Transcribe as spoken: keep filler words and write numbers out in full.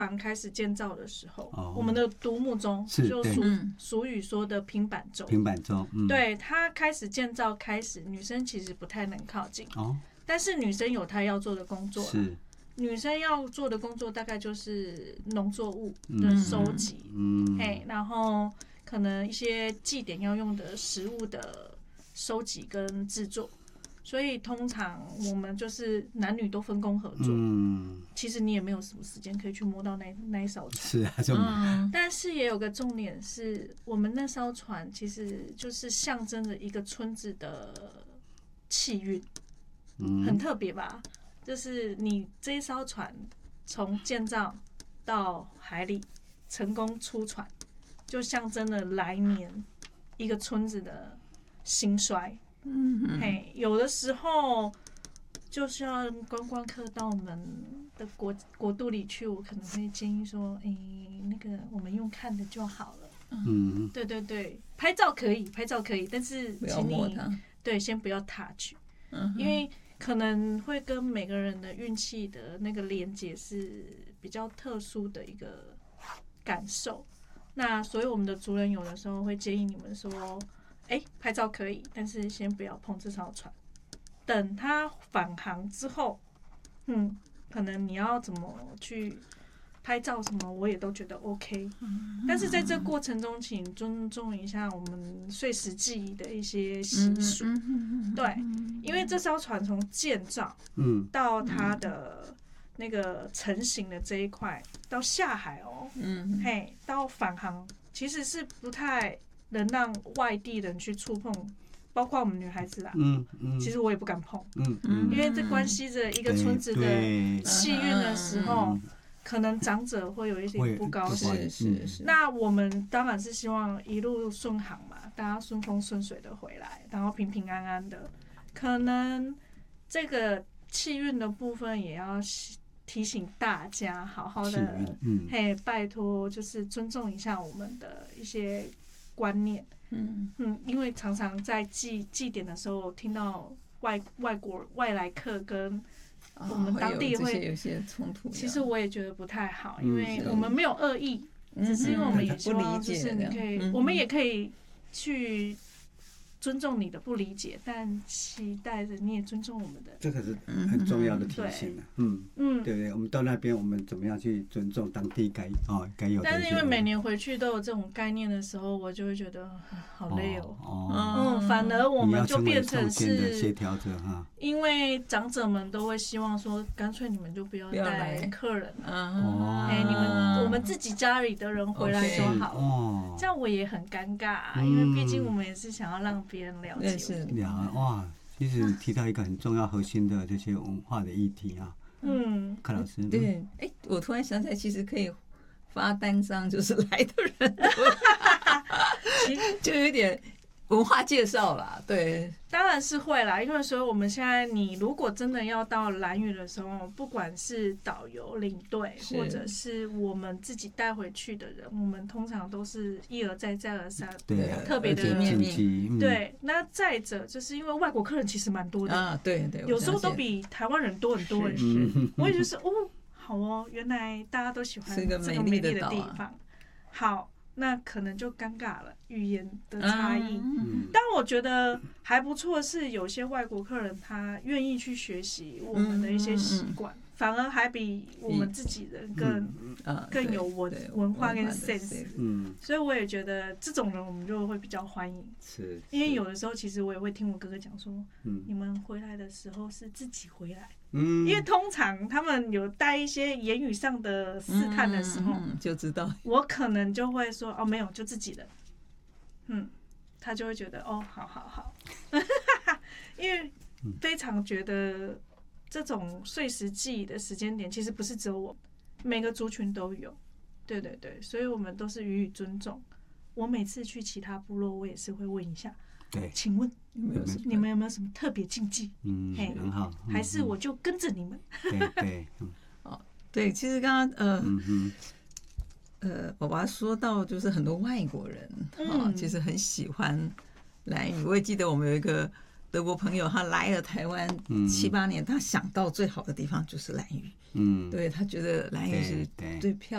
房开始建造的时候， 哦、 我们的独木舟就俗俗语说的平板舟， 平板舟，嗯， 对，它开始建造开始，女生其实不太能靠近，哦，但是女生有她要做的工作，是女生要做的工作大概就是农作物的收集，嗯，嘿，然后可能一些祭典要用的食物的收集跟制作。所以通常我们就是男女都分工合作，嗯，其实你也没有什么时间可以去摸到那那一艘船， 是啊，就嗯，但是也有个重点是，我们那艘船其实就是象征着一个村子的气运，嗯，很特别吧？就是你这一艘船从建造到海里成功出船，就象征了来年一个村子的兴衰。嗯，嘿，有的时候就是要观光客到我们的国国度里去，我可能会建议说，哎、欸，那个我们用看的就好了。嗯，对对对，拍照可以，拍照可以，但是请你对先不要 touch， 嗯，因为可能会跟每个人的运气的那个连接是比较特殊的一个感受。那所以我们的族人有的时候会建议你们说。哎、欸，拍照可以，但是先不要碰这艘船。等它返航之后，嗯，可能你要怎么去拍照什么，我也都觉得 OK。但是在这过程中，请尊重一下我们岁时记忆的一些习俗。对，因为这艘船从建造，嗯，到它的那个成型的这一块，到下海哦，嗯，嘿，到返航，其实是不太。能让外地人去触碰，包括我们女孩子啦，嗯嗯，其实我也不敢碰，嗯嗯，因为这关系着一个村子的气运的时候，可能长者会有一点不高兴。是是。那我们当然是希望一路顺航嘛，大家顺风顺水的回来，然后平平安安的。可能这个气运的部分也要提醒大家，好好的，嗯，嘿，拜托，就是尊重一下我们的一些。观念，嗯嗯，因为常常在祭祭典的时候，听到外外国外来客跟我们当地会有些冲突。 其实我也觉得不太好，因为我们没有恶意，只是因为我们也希望就是你可以，我们也可以去尊重你的不理解，但期待着你也尊重我们的。 这个是很重要的提醒啊，嗯嗯，对不对？我们到那边，我们怎么样去尊重当地该哦该有的？ 但是因为每年回去都有这种概念的时候，我就会觉得好累哦。哦，嗯，反而我们就变成是协调者哈。 因为长者们都会希望说，干脆你们就不要带客人了，哎，你们我们自己家里的人回来就好了。这样我也很尴尬，因为毕竟我们也是想要让别人了解我们。 哇，其实你提到一个很重要核心的这些文化的议题啊。嗯，柯老师。 对，哎、欸，我突然想起来，其实可以发单张，就是来的人，就有点文化介绍啦。对， 当然是会啦，因为所以我们现在，你如果真的要到兰屿的时候，不管是导游领队，或者是我们自己带回去的人，我们通常都是一而再再而三， 对， 特别的面面。 对，那再者就是因为外国客人其实蛮多的啊，对对， 有时候都比台湾人多很多。我也就是哦，好哦，原来大家都喜欢这个美丽的地方。好。那可能就尴尬了，语言的差异。嗯、但我觉得还不错，是有些外国客人他愿意去学习我们的一些习惯，嗯嗯嗯、反而还比我们自己人更、嗯、更有文文化跟 sense。嗯，所以我也觉得这种人我们就会比较欢迎。是，因为有的时候其实我也会听我哥哥讲说，嗯，你们回来的时候是自己回来。嗯，因为通常他们有带一些言语上的试探的时候， 嗯嗯、就知道我可能就会说哦，没有，就自己的，嗯，他就会觉得哦，好好好，因为非常觉得这种岁时记忆的时间点，其实不是只有我，每个族群都有，对对对，所以我们都是予以尊重。我每次去其他部落，我也是会问一下。对，请问你们有没有什么特别禁忌？ 嗯，很好。 还是我就跟着你们？ 对对， 哦，对，其实刚刚呃，嗯、呃，爸爸说到就是很多外国人哈、嗯，其实很喜欢兰屿。我也记得我们有一个德国朋友，他来了台湾七八年，他想到最好的地方就是兰屿。嗯，对他觉得兰屿是最漂亮。